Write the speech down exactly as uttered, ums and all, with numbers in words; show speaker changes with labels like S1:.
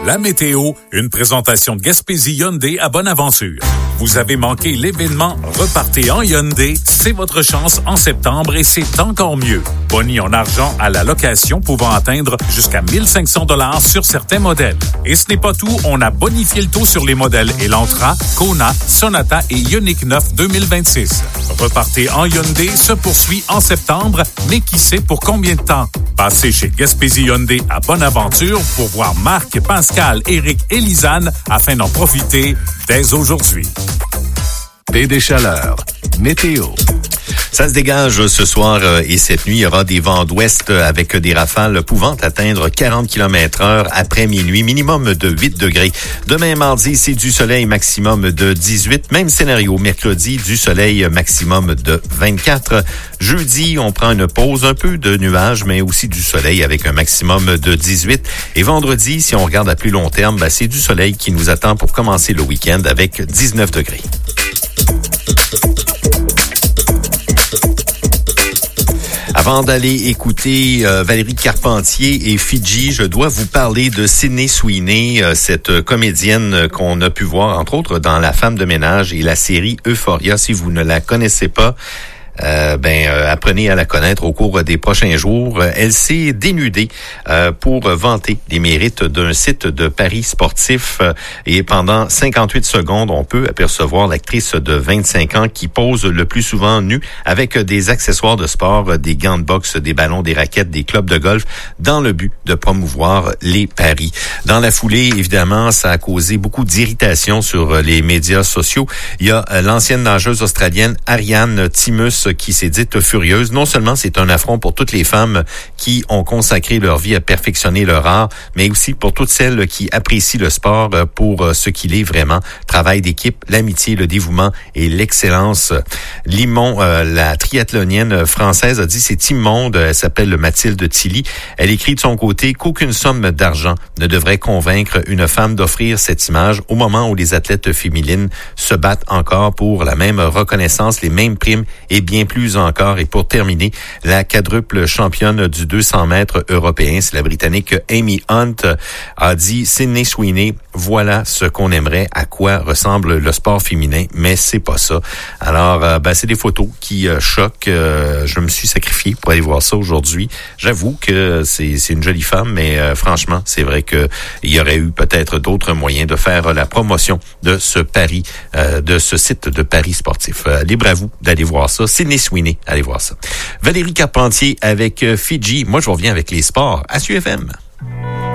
S1: La météo, une présentation de Gaspésie Hyundai à Bonaventure. Vous avez manqué l'événement Repartez en Hyundai, c'est votre chance en septembre et c'est encore mieux. Boni en argent à la location pouvant atteindre jusqu'à mille cinq cents dollars sur certains modèles. Et ce n'est pas tout, on a bonifié le taux sur les modèles Elantra, Kona, Sonata et Ioniq neuf deux mille vingt-six. Repartez en Hyundai se poursuit en septembre, mais qui sait pour combien de temps? Passez chez Gaspésie Hyundai à Bonaventure pour voir Marc, Pascal, Éric et Lisanne afin d'en profiter dès aujourd'hui.
S2: Baie des Chaleurs. Météo.
S3: Ça se dégage ce soir et cette nuit. Il y aura des vents d'ouest avec des rafales pouvant atteindre quarante kilomètres heure après minuit, minimum de huit degrés. Demain, mardi, c'est du soleil, maximum de dix-huit. Même scénario, mercredi, du soleil, maximum de vingt-quatre. Jeudi, on prend une pause, un peu de nuages, mais aussi du soleil avec un maximum de dix-huit. Et vendredi, si on regarde à plus long terme, ben, c'est du soleil qui nous attend pour commencer le week-end avec dix-neuf degrés. Avant d'aller écouter euh, Valérie Carpentier et Fidji, je dois vous parler de Sydney Sweeney, euh, cette comédienne qu'on a pu voir, entre autres, dans La Femme de ménage et la série Euphoria. Si vous ne la connaissez pas, Euh, ben euh, apprenez à la connaître au cours des prochains jours. Elle s'est dénudée euh, pour vanter les mérites d'un site de paris sportif euh, et pendant cinquante-huit secondes, on peut apercevoir l'actrice de vingt-cinq ans qui pose le plus souvent nue avec des accessoires de sport, des gants de boxe, des ballons, des raquettes, des clubs de golf dans le but de promouvoir les paris. Dans la foulée, évidemment, ça a causé beaucoup d'irritation sur les médias sociaux. Il y a l'ancienne nageuse australienne Ariane Timus qui s'est dite furieuse. Non seulement c'est un affront pour toutes les femmes qui ont consacré leur vie à perfectionner leur art, mais aussi pour toutes celles qui apprécient le sport pour ce qu'il est vraiment. Travail d'équipe, l'amitié, le dévouement et l'excellence. Limon, euh, la triathlonienne française, a dit c'est immonde. Elle s'appelle Mathilde Tilly. Elle écrit de son côté qu'aucune somme d'argent ne devrait convaincre une femme d'offrir cette image au moment où les athlètes féminines se battent encore pour la même reconnaissance, les mêmes primes et bien plus encore. Et pour terminer, la quadruple championne du deux cents mètres européen, c'est la Britannique Amy Hunt, a dit Sydney Sweeney, voilà ce qu'on aimerait, à quoi ressemble le sport féminin, mais c'est pas ça. Alors, euh, ben, c'est des photos qui euh, choquent. Euh, je me suis sacrifié pour aller voir ça aujourd'hui. J'avoue que c'est, c'est une jolie femme, mais euh, franchement, c'est vrai que il y aurait eu peut-être d'autres moyens de faire la promotion de ce pari, euh, de ce site de paris sportif. Euh, libre à vous d'aller voir ça. Sydney Sweeney, allez voir ça. Valérie Carpentier avec Fidji. Moi, je reviens avec les sports à S U F M.